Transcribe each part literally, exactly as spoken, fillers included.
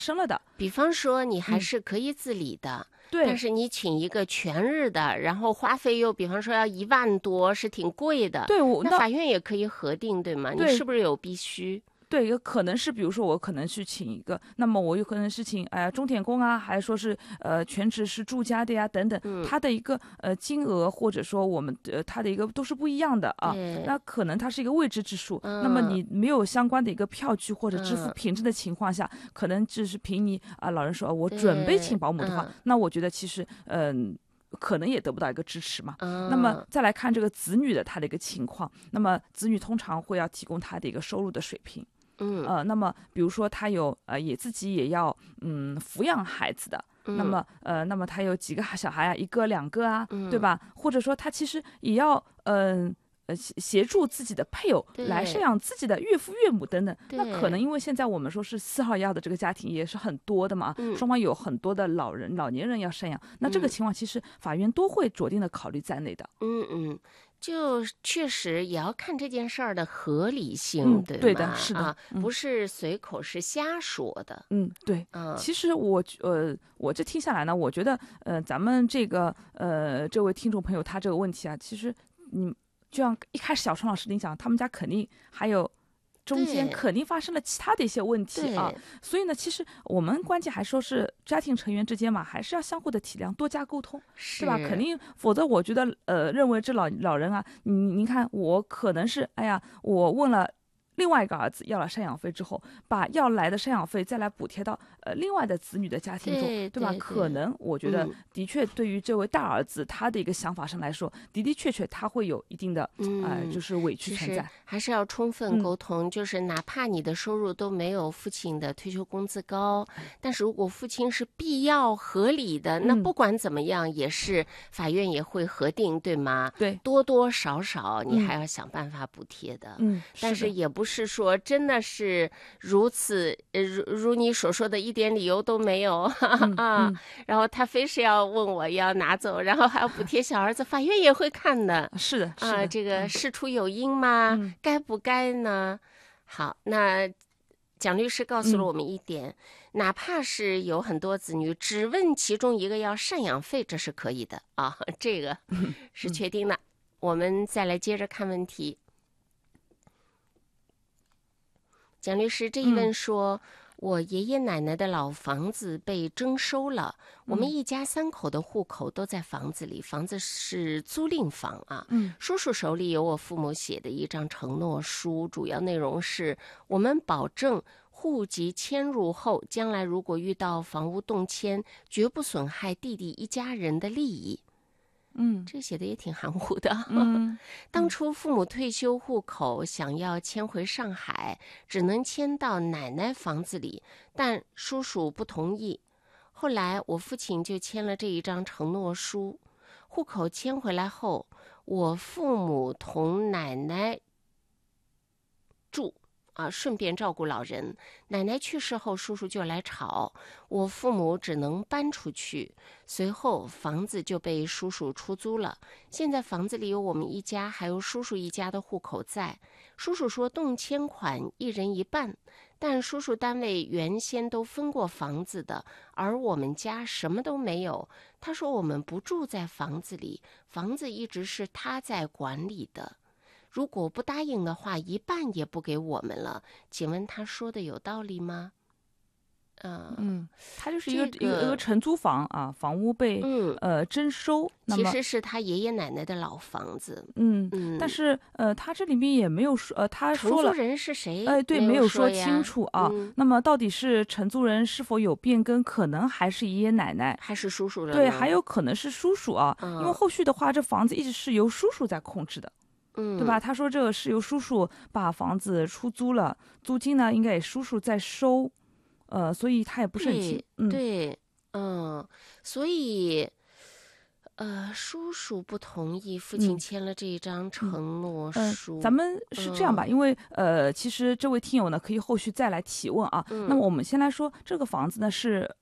生了的。 比方说你还是可以自理的、嗯、 对， 但是你请一个全日的，然后花费又比方说要一万多，是挺贵的。 对，我那法院也可以核定，对吗？ 对， 你是不是有必须？ 对，有可能是，比如说我可能去请一个，那么我有可能是请哎、呃、钟点工啊，还是说是呃全职是住家的呀等等， 嗯、 它的一个呃金额或者说我们呃它的一个都是不一样的啊。那可能它是一个未知之数、嗯，那么你没有相关的一个票据或者支付凭证的情况下，嗯、可能只是凭你啊、呃、老人说、呃、我准备请保姆的话， 嗯、 那我觉得其实嗯。呃可能也得不到一个支持嘛、 嗯。 那么再来看这个子女的他的一个情况，那么子女通常会要提供他的一个收入的水平。 嗯， 呃，那么比如说他有呃也自己也要嗯抚养孩子的， 嗯、 那么呃那么他有几个小孩啊，一个两个啊、 嗯， 对吧？或者说他其实也要嗯。呃，协助自己的配偶来赡养自己的岳父岳母等等，那可能因为现在我们说是四号幺的这个家庭也是很多的嘛， 嗯、 双方有很多的老人、老年人要赡养，那这个情况其实法院都会酌定的考虑在内的。 嗯嗯。就确实也要看这件事儿的合理性， 嗯、 对吗？ 对的，是的， 啊， 嗯、 不是随口是瞎说的。 嗯，对。 嗯， 其实我呃，我这听下来呢，我觉得呃，咱们这个呃，这位听众朋友他这个问题啊，其实你就像一开始小川老师您讲，他们家肯定还有。中间肯定发生了其他的一些问题啊，所以呢，其实我们关键还说是家庭成员之间嘛，还是要相互的体谅，多加沟通，对吧？肯定，否则我觉得，呃，认为这老老人啊，您您看，我可能是，哎呀，我问了。另外一个儿子要了赡养费之后，把要来的赡养费再来补贴到呃另外的子女的家庭中， 对, 对吧？ 对对可能我觉得嗯的确对于这位大儿子、嗯、他的一个想法上来说，的的确确他会有一定的嗯、 呃就是委屈存在， 还是要充分沟通、嗯。就是哪怕你的收入都没有父亲的退休工资高，但是如果父亲是必要合理的， 嗯、 那不管怎么样也是法院也会核定，对吗？ 对， 多多少少你还要想办法补贴的。 嗯， 但是也不是说真的是如此，呃，如如你所说的一点理由都没有，哈哈、 嗯嗯、 然后他非是要问我要拿走，然后还要补贴小儿子，法院也会看的。 是的，是的， 啊，这个事出有因吗？ 嗯、 该不该呢？好，那蒋律师告诉了我们一点、嗯，哪怕是有很多子女，只问其中一个要赡养费，这是可以的啊，这个是确定的。嗯、我们再来接着看问题。蒋律师，这一问说、嗯、我爷爷奶奶的老房子被征收了、嗯、我们一家三口的户口都在房子里，房子是租赁房啊。 嗯， 叔叔手里有我父母写的一张承诺书，主要内容是我们保证户籍迁入后，将来如果遇到房屋动迁，绝不损害弟弟一家人的利益。 嗯， 这写的也挺含糊的。 嗯， 当初父母退休户口想要迁回上海，只能迁到奶奶房子里，但叔叔不同意。后来我父亲就签了这一张承诺书，户口迁回来后，我父母同奶奶住啊，顺便照顾老人。奶奶去世后，叔叔就来吵，我父母只能搬出去。随后房子就被叔叔出租了。现在房子里有我们一家还有叔叔一家的户口在。叔叔说动迁款一人一半，但叔叔单位原先都分过房子的，而我们家什么都没有。他说我们不住在房子里，房子一直是他在管理的。如果不答应的话，一半也不给我们了。请问他说的有道理吗？呃、 嗯，他就是一个、 这个、 一个一个承租房啊，房屋被、 嗯、 呃征收， 其实是他爷爷奶奶的老房子。 嗯嗯， 但是呃，他这里面也没有说呃，他说了承租人是谁？ 哎、呃，对，没有说清楚啊、 嗯。 那么到底是承租人是否有变更，可能还是爷爷奶奶， 还是叔叔了？ 对，还有可能是叔叔啊、 嗯， 因为后续的话，这房子一直是由叔叔在控制的。 嗯， 对吧？他说这个是由叔叔把房子出租了，租金呢应该也叔叔在收，呃，所以他也不是很清。嗯， 对，嗯，所以，呃，叔叔不同意，父亲签了这一张承诺书。 嗯呃、咱们是这样吧， 嗯、 因为呃，其实这位听友呢可以后续再来提问啊。 嗯、 那么我们先来说这个房子呢是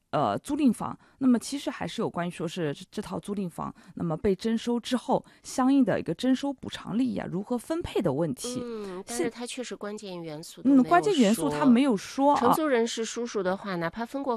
呃租赁房，那么其实还是有关于说是这这套租赁房，那么被征收之后相应的一个征收补偿利益啊如何分配的问题。 嗯，但是它确实关键元素都嗯， 没有关键元素他说没有说啊。 承租人是叔叔的话，哪怕分过